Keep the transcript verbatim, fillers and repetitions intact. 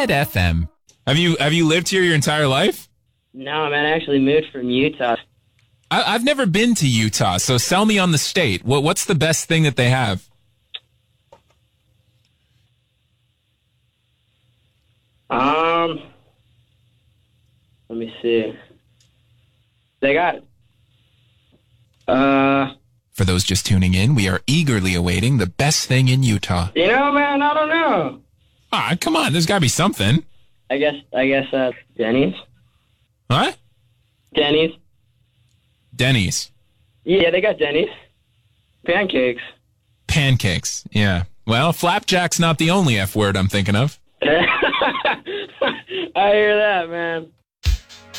Red F M. Have you have you lived here your entire life? No, man, I actually moved from Utah. I, I've never been to Utah, so sell me on the state. What what's the best thing that they have? Um, let me see. They got, uh... For those just tuning in, we are eagerly awaiting the best thing in Utah. You know, man, I don't know. Ah, come on, there's got to be something. I guess, I guess, uh, Denny's. What? Denny's. Denny's. Yeah, they got Denny's. Pancakes. Pancakes, yeah. Well, flapjack's not the only F word I'm thinking of. I hear that, man.